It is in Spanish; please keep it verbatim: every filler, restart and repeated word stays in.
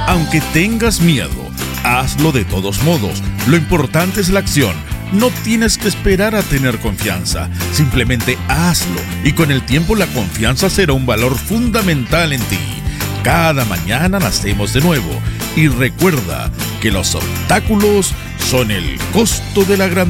Aunque tengas miedo, hazlo de todos modos. Lo importante es la acción. No tienes que esperar a tener confianza. Simplemente hazlo. Y con el tiempo la confianza será un valor fundamental en ti. Cada mañana nacemos de nuevo. Y recuerda que los obstáculos son el costo de la grandeza.